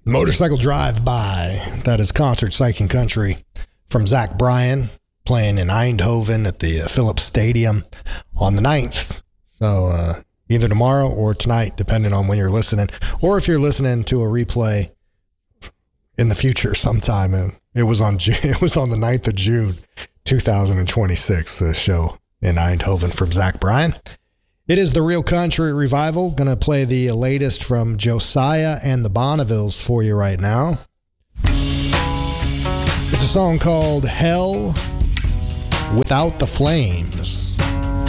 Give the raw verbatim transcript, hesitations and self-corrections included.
Motorcycle Drive-By. That is Concert Psych and Country from Zach Bryan, playing in Eindhoven at the Philips Stadium on the ninth. So uh, either tomorrow or tonight, depending on when you're listening, or if you're listening to a replay in the future sometime. It was on June, it was on the ninth of June, two thousand twenty-six, the show in Eindhoven from Zach Bryan. It is the Real Country Revival. Going to play the latest from Josiah and the Bonnevilles for you right now. It's a song called Hell Without the Flames.